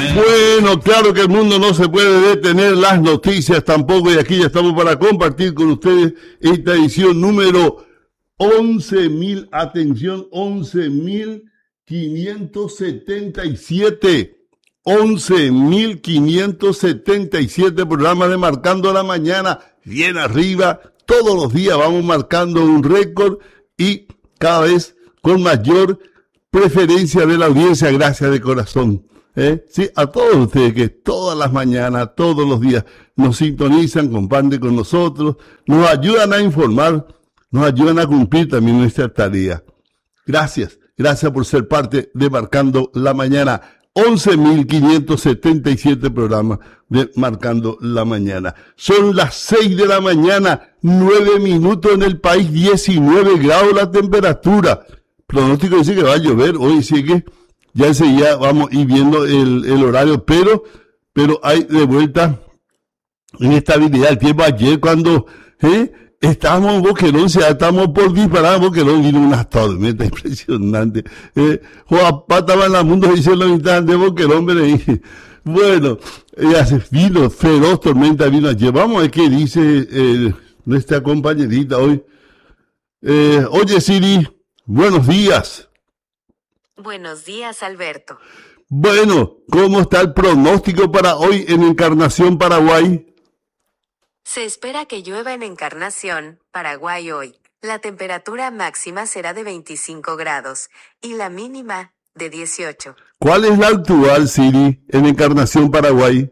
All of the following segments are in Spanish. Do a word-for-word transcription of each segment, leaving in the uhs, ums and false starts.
Bueno, claro que el mundo no se puede detener, las noticias tampoco, y aquí ya estamos para compartir con ustedes esta edición número once mil, atención, once mil quinientos setenta y siete. once mil quinientos setenta y siete programas de Marcando la Mañana, bien arriba. Todos los días vamos marcando un récord y cada vez con mayor preferencia de la audiencia. Gracias de corazón. ¿Eh? Sí, a todos ustedes que todas las mañanas, todos los días nos sintonizan, comparten con nosotros, nos ayudan a informar, nos ayudan a cumplir también nuestra tarea. Gracias, gracias por ser parte de Marcando la Mañana. once mil quinientos setenta y siete programas de Marcando la Mañana. Son las seis de la mañana, nueve minutos en el país, diecinueve grados la temperatura. Pronóstico dice que va a llover, hoy sí que ya enseguida vamos a ir viendo el, el horario, pero, pero hay de vuelta inestabilidad. El tiempo ayer cuando ¿eh? estábamos en Boquerón, ya estamos por disparar, Boquerón vino una tormenta impresionante. Eh, Joapá estaba en la mundo diciendo la mitad de Boquerón, pero dije, bueno, eh, vino feroz tormenta, vino ayer. Vamos a ver qué dice eh, nuestra compañerita hoy. Eh, oye, Siri, buenos días. Buenos días, Alberto. Bueno, ¿cómo está el pronóstico para hoy en Encarnación, Paraguay? Se espera que llueva en Encarnación, Paraguay hoy. La temperatura máxima será de veinticinco grados y la mínima de dieciocho. ¿Cuál es la actual, Siri, en Encarnación, Paraguay?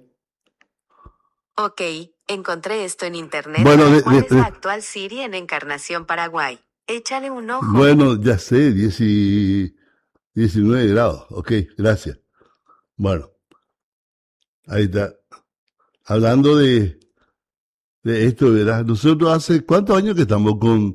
Ok, encontré esto en internet. Bueno, de, ¿Cuál de, es la de, actual Siri en Encarnación, Paraguay? Échale un ojo. Bueno, ya sé, diecinueve grados. Ok, gracias. Bueno, ahí está. Hablando de, de esto, ¿verdad? Nosotros hace cuántos años que estamos con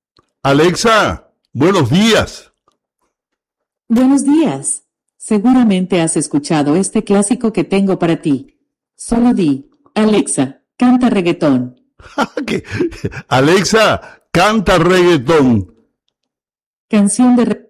Alexa. Buenos días. Buenos días. Seguramente has escuchado este clásico que tengo para ti. Solo di, Alexa, canta reggaetón. ¿Qué? Alexa, canta reggaetón. Canción de reggaetón.